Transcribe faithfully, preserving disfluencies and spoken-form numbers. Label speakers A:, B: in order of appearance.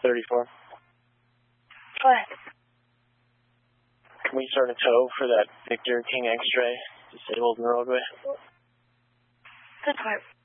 A: thirty-four.
B: Go ahead.
A: Can we start a tow for that Victor King X-ray disabled in the roadway?
B: Good part.